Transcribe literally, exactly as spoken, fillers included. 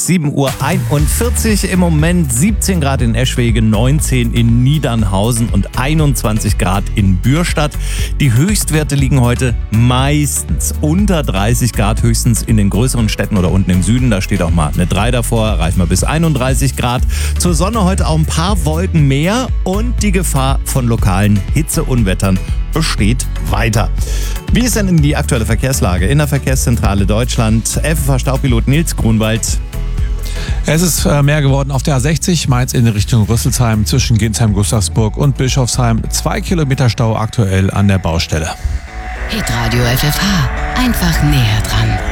sieben Uhr einundvierzig, im Moment siebzehn Grad in Eschwege, neunzehn in Niedernhausen und einundzwanzig Grad in Bürstadt. Die Höchstwerte liegen heute meistens unter dreißig Grad, höchstens in den größeren Städten oder unten im Süden. Da steht auch mal eine drei davor, erreichen wir bis einunddreißig Grad. Zur Sonne heute auch ein paar Wolken mehr und die Gefahr von lokalen Hitzeunwettern besteht weiter. Wie ist denn die aktuelle Verkehrslage in der Verkehrszentrale Deutschland? F F H-Staupilot Nils Grunwald. Es ist mehr geworden auf der A sechzig, Mainz in Richtung Rüsselsheim zwischen Ginsheim, Gustavsburg und Bischofsheim. Zwei Kilometer Stau aktuell an der Baustelle. Hitradio F F H, einfach näher dran.